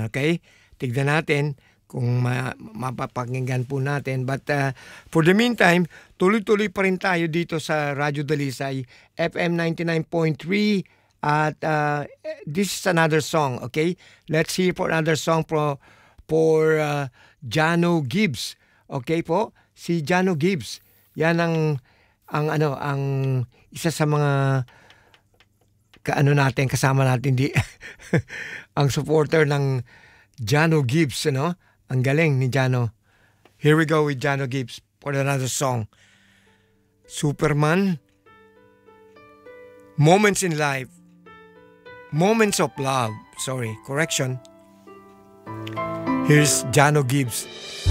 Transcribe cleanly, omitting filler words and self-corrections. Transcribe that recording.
Okay? Tignan natin kung mapapakinggan po natin. But for the meantime, tuloy-tuloy pa rin tayo dito sa Radyo Dalisay, FM 99.3. At this is another song, okay? Let's hear for another song for Jano Gibbs. Okay po? Si Jano Gibbs. Yan ang isa sa mga kasama natin ang supporter ng Jano Gibbs, ano? Ang galing ni Jano. Here we go with Jano Gibbs for another song. Superman, Moments in Life, Moments of Love. Sorry, correction. Here's Jano Gibbs.